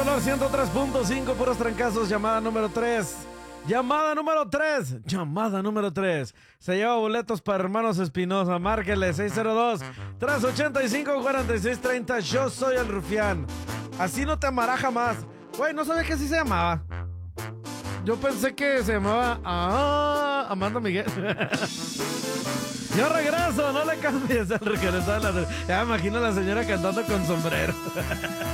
Tricolor 103.5, puros trancazos. Llamada número 3. Llamada número 3. Llamada número 3. Se lleva boletos para Hermanos Espinosa. Márquele 602-385-4630. Yo soy el Rufián. Así no te amará jamás. Güey, no sabía que así se llamaba. Yo pensé que se llamaba Amanda Miguel. Yo regreso, no le cambies al regresar. Ya me imagino a la señora cantando con sombrero.